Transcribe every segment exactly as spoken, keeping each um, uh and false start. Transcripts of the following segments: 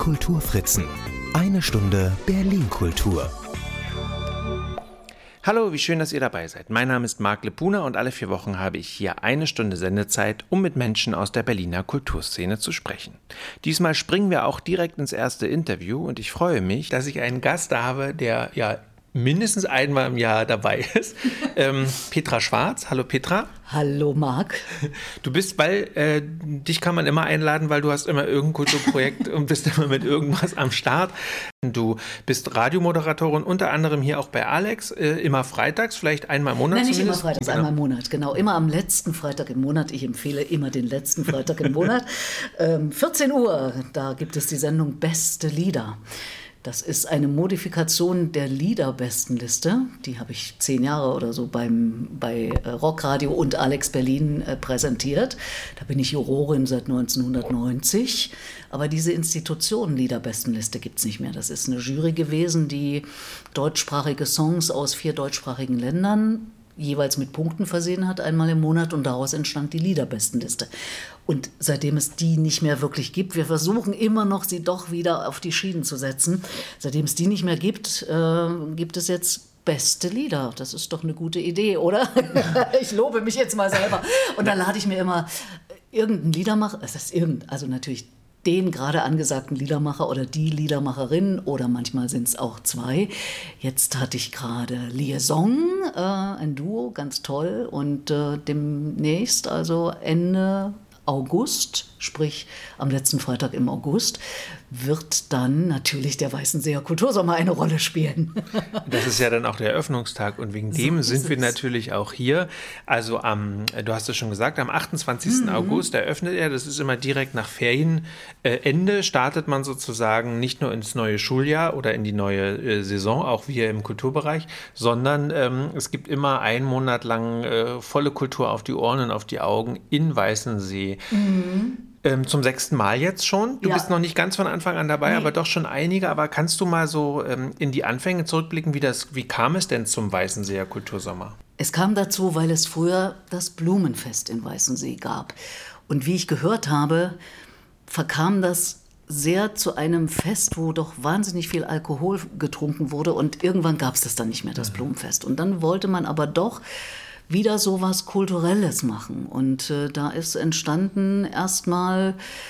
Kulturfritzen. Eine Stunde Berlin-Kultur. Hallo, wie schön, dass ihr dabei seid. Mein Name ist Marc Lepuna und alle vier Wochen habe ich hier eine Stunde Sendezeit, um mit Menschen aus der Berliner Kulturszene zu sprechen. Diesmal springen wir auch direkt ins erste Interview und ich freue mich, dass ich einen Gast da habe, der ja mindestens einmal im Jahr dabei ist. ähm, Petra Schwarz. Hallo Petra. Hallo Marc. Du bist, weil äh, dich kann man immer einladen, weil du hast immer irgendein Kulturprojekt und bist immer mit irgendwas am Start. Du bist Radiomoderatorin, unter anderem hier auch bei Alex, äh, immer freitags, vielleicht einmal im Monat. Nein, nicht zumindest. immer freitags, einmal im Monat, genau. Immer am letzten Freitag im Monat. Ich empfehle immer den letzten Freitag im Monat. ähm, vierzehn Uhr, da gibt es die Sendung Beste Lieder. Das ist eine Modifikation der Liederbestenliste. Die habe ich zehn Jahre oder so beim, bei Rockradio und Alex Berlin äh, präsentiert. Da bin ich Jurorin seit neunzehnhundertneunzig. Aber diese Institution Liederbestenliste gibt es nicht mehr. Das ist eine Jury gewesen, die deutschsprachige Songs aus vier deutschsprachigen Ländern jeweils mit Punkten versehen hat, einmal im Monat, und daraus entstand die Liederbestenliste. Und seitdem es die nicht mehr wirklich gibt, wir versuchen immer noch, sie doch wieder auf die Schienen zu setzen, seitdem es die nicht mehr gibt, äh, gibt es jetzt beste Lieder. Das ist doch eine gute Idee, oder? Ich lobe mich jetzt mal selber. Und dann lade ich mir immer irgendeinen Liedermacher, es ist irgend, also natürlich den gerade angesagten Liedermacher oder die Liedermacherin, oder manchmal sind es auch zwei. Jetzt hatte ich gerade Liaison, äh, ein Duo, ganz toll. Und äh, demnächst, also Ende August, sprich am letzten Freitag im August, wird dann natürlich der Weißenseer Kultursommer eine Rolle spielen. Das ist ja dann auch der Eröffnungstag und wegen dem so sind wir natürlich auch hier. Also am, du hast es schon gesagt, am achtundzwanzigsten Mhm. August eröffnet er, das ist immer direkt nach Ferienende, startet man sozusagen nicht nur ins neue Schuljahr oder in die neue äh, Saison, auch wir im Kulturbereich, sondern ähm, es gibt immer einen Monat lang äh, volle Kultur auf die Ohren und auf die Augen in Weißensee. Mhm. Ähm, zum sechsten Mal jetzt schon. Du ja. bist noch nicht ganz von Anfang an dabei, nee. aber doch schon einige. Aber kannst du mal so ähm, in die Anfänge zurückblicken, wie, das, wie kam es denn zum Weißenseer Kultursommer? Es kam dazu, weil es früher das Blumenfest in Weißensee gab. Und wie ich gehört habe, verkam das sehr zu einem Fest, wo doch wahnsinnig viel Alkohol getrunken wurde. Und irgendwann gab es das dann nicht mehr, das mhm. Blumenfest. Und dann wollte man aber doch wieder so was Kulturelles machen. Und äh, da ist entstanden, erstmal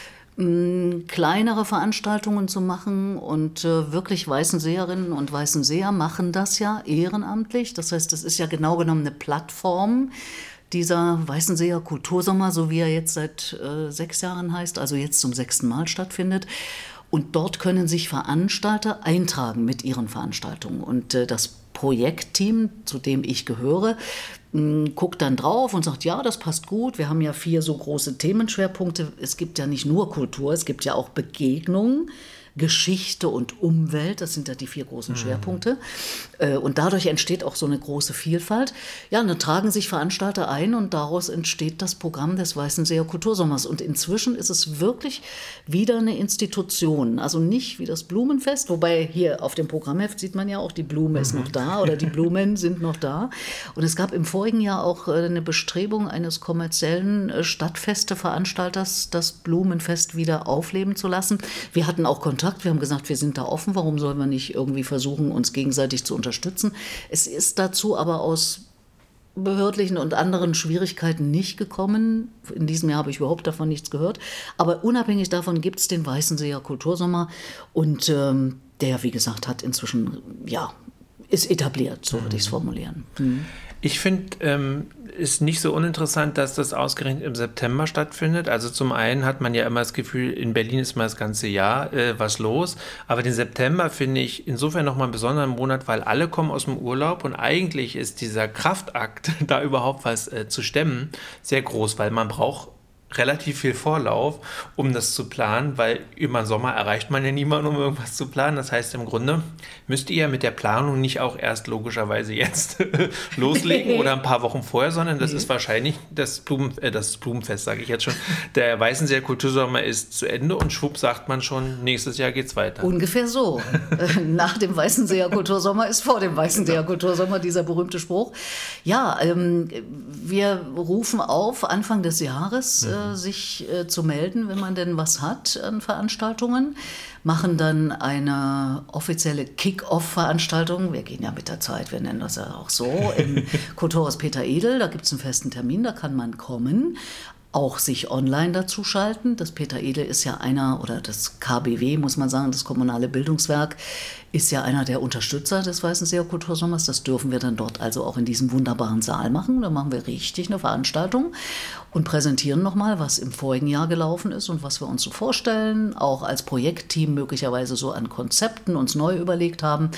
mh, kleinere Veranstaltungen zu machen. Und äh, wirklich Weißenseherinnen und Weißenseher machen das ja ehrenamtlich. Das heißt, es ist ja genau genommen eine Plattform, dieser Weißenseer Kultursommer, so wie er jetzt seit äh, sechs Jahren heißt, also jetzt zum sechsten Mal stattfindet. Und dort können sich Veranstalter eintragen mit ihren Veranstaltungen. Und äh, das Projektteam, zu dem ich gehöre, mh, guckt dann drauf und sagt, ja, das passt gut. Wir haben ja vier so große Themenschwerpunkte. Es gibt ja nicht nur Kultur, es gibt ja auch Begegnungen, Geschichte und Umwelt, das sind ja die vier großen Schwerpunkte. Mhm. Und dadurch entsteht auch so eine große Vielfalt. Ja, und dann tragen sich Veranstalter ein und daraus entsteht das Programm des Weißenseer Kultursommers. Und inzwischen ist es wirklich wieder eine Institution. Also nicht wie das Blumenfest, wobei hier auf dem Programmheft sieht man ja auch, die Blume mhm. ist noch da oder die Blumen sind noch da. Und es gab im vorigen Jahr auch eine Bestrebung eines kommerziellen Stadtfeste-Veranstalters, das Blumenfest wieder aufleben zu lassen. Wir hatten auch Kontakt. Wir haben gesagt, wir sind da offen. Warum sollen wir nicht irgendwie versuchen, uns gegenseitig zu unterstützen? Es ist dazu aber aus behördlichen und anderen Schwierigkeiten nicht gekommen. In diesem Jahr habe ich überhaupt davon nichts gehört. Aber unabhängig davon gibt es den Weißenseer Kultursommer. Und ähm, der, wie gesagt, hat inzwischen, ja, ist etabliert, so würde ich es formulieren. Mhm. Ich finde, ähm, ist nicht so uninteressant, dass das ausgerechnet im September stattfindet. Also zum einen hat man ja immer das Gefühl, in Berlin ist mal das ganze Jahr äh, was los. Aber den September finde ich insofern nochmal einen besonderen Monat, weil alle kommen aus dem Urlaub und eigentlich ist dieser Kraftakt, da überhaupt was äh, zu stemmen, sehr groß, weil man braucht relativ viel Vorlauf, um das zu planen, weil über den Sommer erreicht man ja niemanden, um irgendwas zu planen. Das heißt, im Grunde müsst ihr ja mit der Planung nicht auch erst logischerweise jetzt loslegen oder ein paar Wochen vorher, sondern das ist wahrscheinlich das, Blumen, äh, das Blumenfest, sage ich jetzt schon. Der Weißenseer Kultursommer ist zu Ende und schwupp sagt man schon, nächstes Jahr geht's weiter. Ungefähr so. Nach dem Weißenseer Kultursommer ist vor dem Weißenseer Kultursommer dieser berühmte Spruch. Ja, ähm, wir rufen auf Anfang des Jahres, äh, äh, sich äh, zu melden, wenn man denn was hat an Veranstaltungen. Machen dann eine offizielle Kick-Off-Veranstaltung. Wir gehen ja mit der Zeit, wir nennen das ja auch so, im Kulturhaus Peter Edel. Da gibt es einen festen Termin, da kann man kommen. Auch sich online dazu schalten. Das Peter Edel ist ja einer, oder das K B W, muss man sagen, das Kommunale Bildungswerk, ist ja einer der Unterstützer des Weißenseer Kultursommers. Das dürfen wir dann dort also auch in diesem wunderbaren Saal machen. Da machen wir richtig eine Veranstaltung und präsentieren nochmal, was im vorigen Jahr gelaufen ist und was wir uns so vorstellen, auch als Projektteam möglicherweise so an Konzepten uns neu überlegt haben.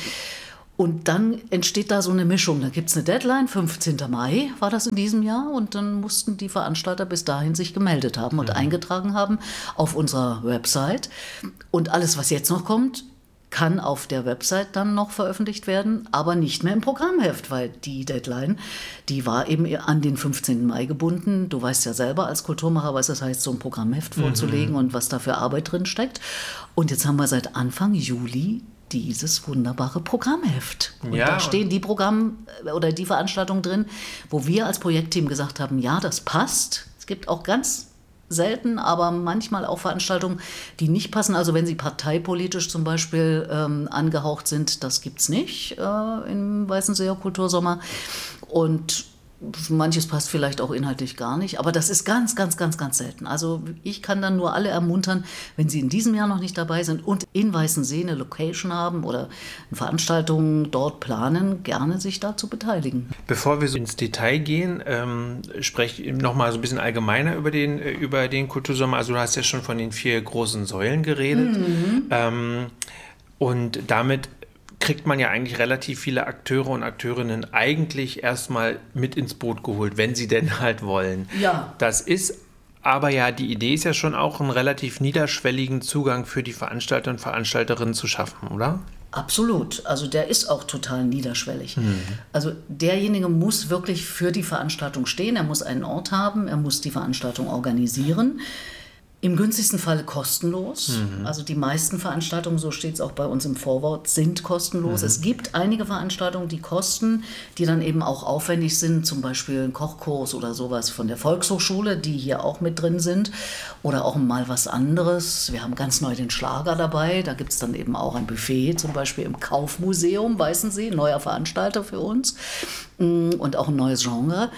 Und dann entsteht da so eine Mischung. Da gibt es eine Deadline, fünfzehnten Mai war das in diesem Jahr. Und dann mussten die Veranstalter bis dahin sich gemeldet haben und mhm. eingetragen haben auf unserer Website. Und alles, was jetzt noch kommt, kann auf der Website dann noch veröffentlicht werden, aber nicht mehr im Programmheft, weil die Deadline, die war eben an den fünfzehnten Mai gebunden. Du weißt ja selber als Kulturmacher, was das heißt, so ein Programmheft mhm. vorzulegen und was da für Arbeit drin steckt. Und jetzt haben wir seit Anfang Juli dieses wunderbare Programmheft. Und ja, da stehen die Programm oder die Veranstaltungen drin, wo wir als Projektteam gesagt haben, ja, das passt. Es gibt auch ganz selten, aber manchmal auch Veranstaltungen, die nicht passen. Also wenn sie parteipolitisch zum Beispiel ähm, angehaucht sind, das gibt es nicht äh, im Weißenseer Kultursommer. Und manches passt vielleicht auch inhaltlich gar nicht, aber das ist ganz, ganz, ganz, ganz selten. Also ich kann dann nur alle ermuntern, wenn sie in diesem Jahr noch nicht dabei sind und in Weißensee eine Location haben oder Veranstaltungen dort planen, gerne sich da zu beteiligen. Bevor wir so ins Detail gehen, ähm, spreche ich noch mal so ein bisschen allgemeiner über den, über den Kultursommer. Also du hast ja schon von den vier großen Säulen geredet. Mhm. Ähm, und damit kriegt man ja eigentlich relativ viele Akteure und Akteurinnen eigentlich erstmal mit ins Boot geholt, wenn sie denn halt wollen. Ja. Das ist aber ja, die Idee ist ja schon auch, einen relativ niederschwelligen Zugang für die Veranstalter und Veranstalterinnen zu schaffen, oder? Absolut. Also der ist auch total niederschwellig. Mhm. Also derjenige muss wirklich für die Veranstaltung stehen, er muss einen Ort haben, er muss die Veranstaltung organisieren. Im günstigsten Fall kostenlos. Mhm. Also die meisten Veranstaltungen, so steht es auch bei uns im Vorwort, sind kostenlos. Mhm. Es gibt einige Veranstaltungen, die kosten, die dann eben auch aufwendig sind, zum Beispiel ein Kochkurs oder sowas von der Volkshochschule, die hier auch mit drin sind. Oder auch mal was anderes. Wir haben ganz neu den Schlager dabei. Da gibt es dann eben auch ein Buffet, zum Beispiel im Kaufmuseum Weißensee, neuer Veranstalter für uns. Und auch ein neues Genre.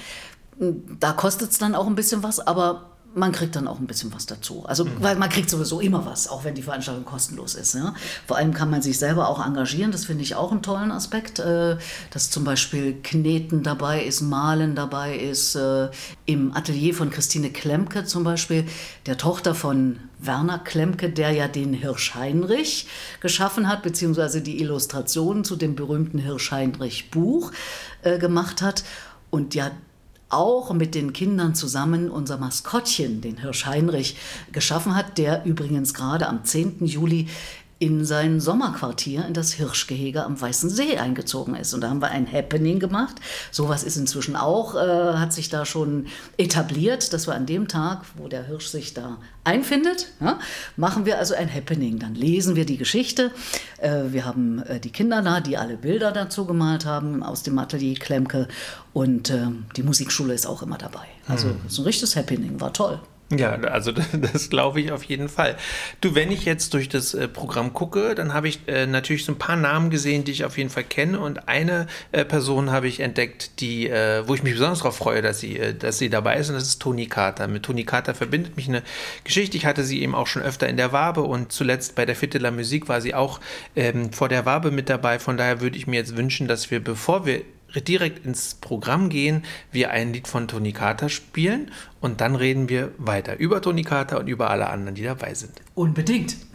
Da kostet es dann auch ein bisschen was, aber man kriegt dann auch ein bisschen was dazu. Also, mhm. weil man kriegt sowieso immer was, auch wenn die Veranstaltung kostenlos ist. Ja? Vor allem kann man sich selber auch engagieren. Das finde ich auch einen tollen Aspekt, äh, dass zum Beispiel Kneten dabei ist, Malen dabei ist. Äh, im Atelier von Christine Klemke zum Beispiel, der Tochter von Werner Klemke, der ja den Hirsch-Heinrich geschaffen hat, beziehungsweise die Illustrationen zu dem berühmten Hirsch-Heinrich-Buch äh, gemacht hat. Und ja, auch mit den Kindern zusammen unser Maskottchen, den Hirsch-Heinrich, geschaffen hat, der übrigens gerade am zehnten Juli in sein Sommerquartier in das Hirschgehege am Weißen See eingezogen ist. Und da haben wir ein Happening gemacht. Sowas ist inzwischen auch, äh, hat sich da schon etabliert, dass wir an dem Tag, wo der Hirsch sich da einfindet, ja, machen wir also ein Happening. Dann lesen wir die Geschichte. Äh, wir haben äh, die Kinder da, die alle Bilder dazu gemalt haben aus dem Atelier Klemke. Und äh, die Musikschule ist auch immer dabei. Also hm. so ein richtiges Happening, war toll. Ja, also das glaube ich auf jeden Fall. Du, wenn ich jetzt durch das äh, Programm gucke, dann habe ich äh, natürlich so ein paar Namen gesehen, die ich auf jeden Fall kenne, und eine äh, Person habe ich entdeckt, die, äh, wo ich mich besonders darauf freue, dass sie, äh, dass sie dabei ist, und das ist Toni Carter. Mit Toni Carter verbindet mich eine Geschichte. Ich hatte sie eben auch schon öfter in der Wabe, und zuletzt bei der Fête de la Musique war sie auch ähm, vor der Wabe mit dabei. Von daher würde ich mir jetzt wünschen, dass wir, bevor wir direkt ins Programm gehen, wir ein Lied von Toni Carter spielen, und dann reden wir weiter über Toni Carter und über alle anderen, die dabei sind. Unbedingt.